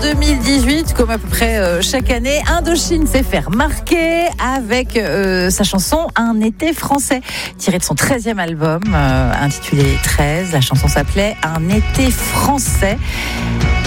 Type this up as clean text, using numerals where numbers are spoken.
2018, comme à peu près chaque année, Indochine s'est fait remarquer avec sa chanson Un été français, tirée de son 13e album intitulé 13. La chanson s'appelait Un été français.